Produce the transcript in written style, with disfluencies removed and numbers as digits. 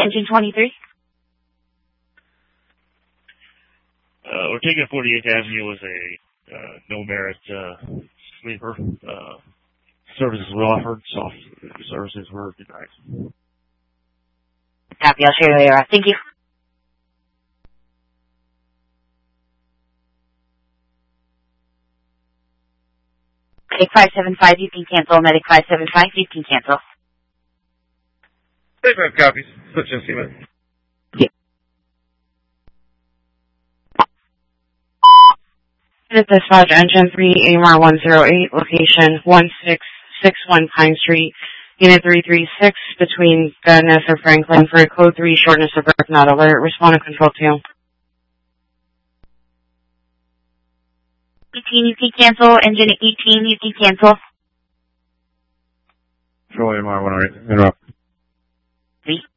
engine 23. We're taking 48th Avenue as a no merit sleeper. Services were offered, soft services were denied. Copy, I'll show you later. Thank you. Medic 575, you can cancel. Medic 575, you can cancel. 35 copies. Switch and see, man. Unit dispatch, engine 3, AMR 108, location 1661 Pine Street, Unit 336, between Venice or Franklin for a code 3, shortness of breath, not alert. Respond to control 2. 18, you can cancel. Engine 18, you can cancel. Control AMR 108. Interrupt. 3.